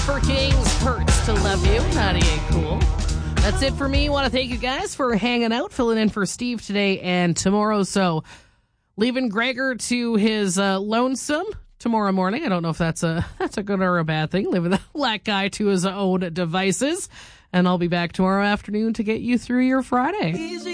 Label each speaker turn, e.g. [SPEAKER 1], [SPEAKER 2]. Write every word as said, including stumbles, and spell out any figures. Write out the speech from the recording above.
[SPEAKER 1] For Kings, Hurts to Love You, ninety-eight Cool. That's it for me. Want to thank you guys for hanging out, filling in for Steve today and tomorrow. So leaving Gregor to his uh, lonesome tomorrow morning. I don't know if that's a that's a good or a bad thing. Leaving the black guy to his own devices. And I'll be back tomorrow afternoon to get you through your Friday. Easy.